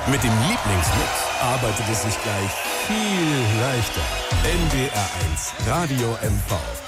Mit dem Lieblingsmix arbeitet es sich gleich viel leichter. NDR 1 Radio MV.